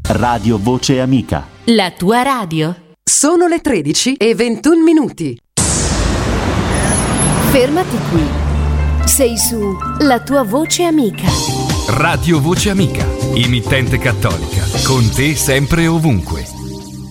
Radio Voce Amica. La tua radio. Sono le 13:21. Fermati qui. Sei su La tua voce amica. Radio Voce Amica, emittente cattolica, con te sempre e ovunque.